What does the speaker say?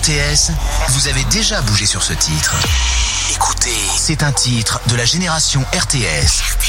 RTS, vous avez déjà bougé sur ce titre. Écoutez, c'est un titre de la génération RTS.